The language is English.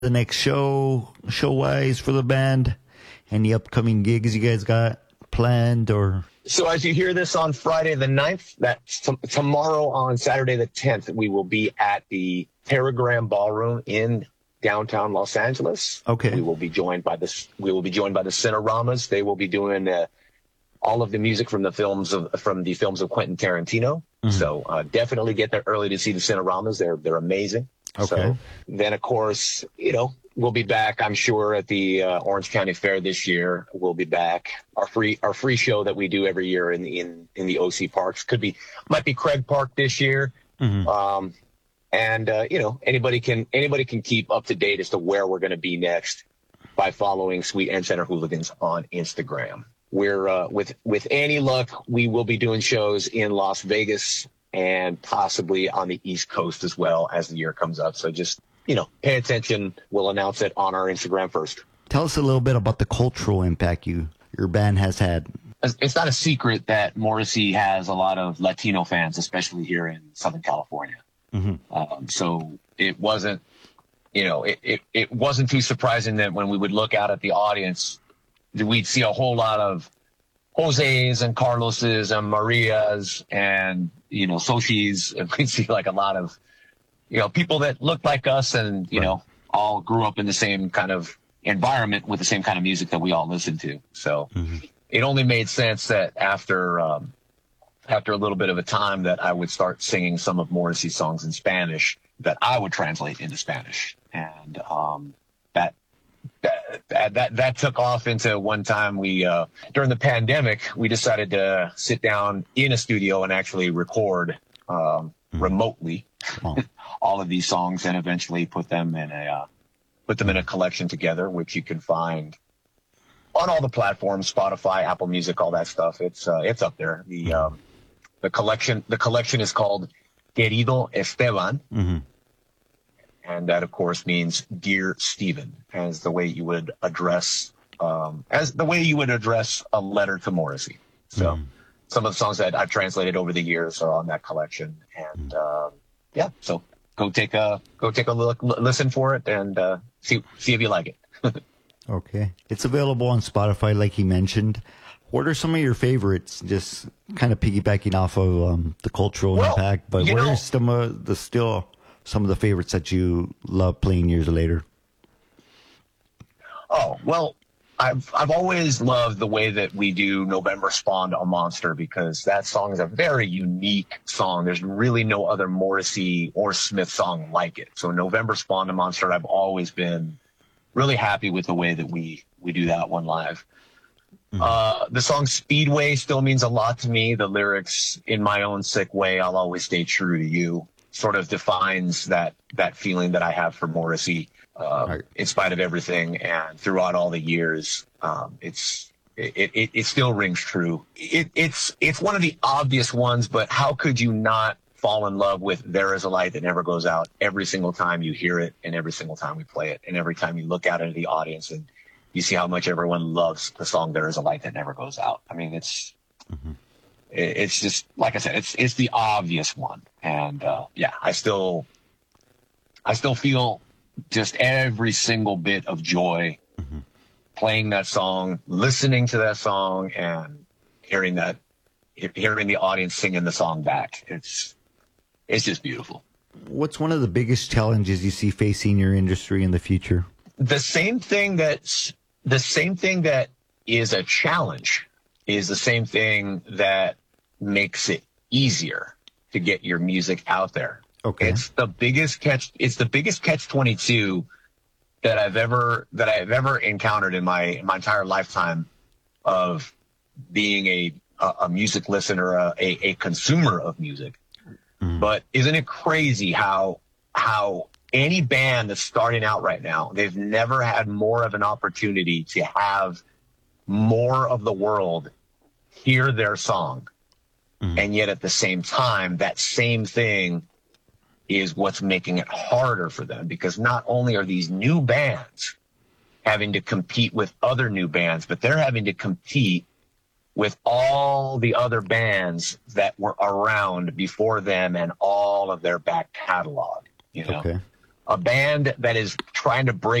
the next show-wise for the band? Any upcoming gigs you guys got planned or? So as you hear this on Friday the 9th, that's tomorrow on Saturday the 10th, we will be at the Terragram Ballroom in downtown Los Angeles. Okay. We will be joined by the Cineramas. They will be doing all of the music from the films of Quentin Tarantino. Mm-hmm. So definitely get there early to see the Cineramas. They're amazing. Okay. So then, of course, we'll be back, I'm sure, at the Orange County Fair this year. We'll be back. Our free show that we do every year in the OC parks might be Craig Park this year. Mm-hmm. Anybody can keep up to date as to where we're going to be next by following Sweet End Center Hooligans on Instagram. We're with any luck, we will be doing shows in Las Vegas and possibly on the East Coast as well as the year comes up. So just, pay attention. We'll announce it on our Instagram first. Tell us a little bit about the cultural impact your band has had. It's not a secret that Morrissey has a lot of Latino fans, especially here in Southern California. Mm-hmm. So it wasn't, it wasn't too surprising that when we would look out at the audience, we'd see a whole lot of Jose's and Carlos's and Maria's and, Sochi's. And we'd see like a lot of, people that looked like us and, all grew up in the same kind of environment with the same kind of music that we all listened to. So it only made sense that after a little bit of a time that I would start singing some of Morrissey's songs in Spanish that I would translate into Spanish. And that took off into one time we during the pandemic, we decided to sit down in a studio and actually record remotely all of these songs and eventually put them in a collection together, which you can find on all the platforms, Spotify, Apple Music, all that stuff. It's up there. The collection is called Querido Esteban. Mm-hmm. And that, of course, means Dear Stephen, as the way you would address a letter to Morrissey. So some of the songs that I've translated over the years are on that collection. And so go take a look, listen for it, and see if you like it. Okay. It's available on Spotify, like he mentioned. What are some of your favorites? Just kind of piggybacking off of the cultural impact, but what are some of the favorites that you love playing years later? Oh, well, I've always loved the way that we do November Spawned a Monster, because that song is a very unique song. There's really no other Morrissey or Smith song like it. So November Spawned a Monster, I've always been really happy with the way that we do that one live. Mm-hmm. The song Speedway still means a lot to me. The lyrics, in my own sick way, I'll always stay true to you, sort of defines that feeling that I have for Morrissey, in spite of everything and throughout all the years. It still rings true. It's one of the obvious ones, but how could you not fall in love with There Is a Light That Never Goes Out every single time you hear it and every single time we play it and every time you look out into the audience and you see how much everyone loves the song There Is a Light That Never Goes Out. I mean, it's just, like I said, it's the obvious one. And I still feel just every single bit of joy playing that song, listening to that song, and hearing the audience singing the song back. It's just beautiful. What's one of the biggest challenges you see facing your industry in the future? The same thing that is a challenge is the same thing that makes it easier to get your music out there. Okay. It's the biggest catch 22 that I've ever encountered in my entire lifetime of being a music listener, a consumer of music. But isn't it crazy how any band that's starting out right now, they've never had more of an opportunity to have more of the world hear their song. And yet at the same time, that same thing is what's making it harder for them, because not only are these new bands having to compete with other new bands, but they're having to compete with all the other bands that were around before them and all of their back catalog, you know? Okay. a band that is trying to break